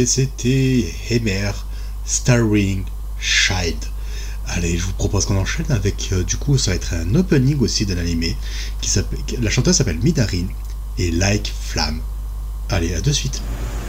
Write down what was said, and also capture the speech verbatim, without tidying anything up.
et c'était Hemer Starring Child. Allez, je vous propose qu'on enchaîne avec, euh, du coup, ça va être un opening aussi d'un animé, qui s'appelle, la chanteuse s'appelle Midarin, et Like Flamme. Allez, à de suite.